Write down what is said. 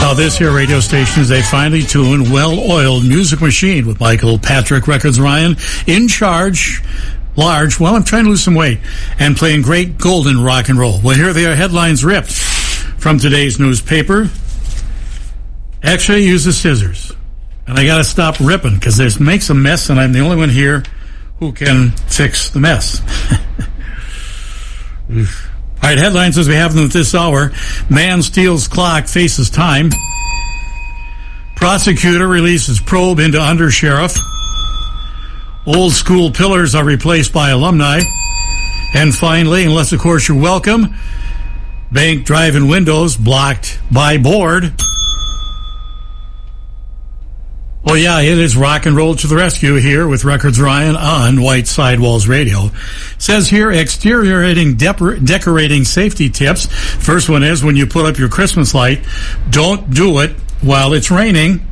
Now, this here radio station is a finely tuned, well-oiled music machine with Michael Patrick Records Ryan in charge, large, well, I'm trying to lose some weight, and playing great golden rock and roll. Well, here they are, headlines ripped from today's newspaper. Actually, I use the scissors, and I got to stop ripping because it makes a mess, and I'm the only one here who can fix the mess. All right, headlines as we have them at this hour. Man steals clock, faces time. Prosecutor releases probe into undersheriff. Old school pillars are replaced by alumni. And finally, unless of course you're welcome, bank drive-in windows blocked by board. Oh, yeah, it is rock and roll to the rescue here with Records Ryan on White Sidewalls Radio. Says here, decorating safety tips. First one is when you put up your Christmas light, don't do it while it's raining.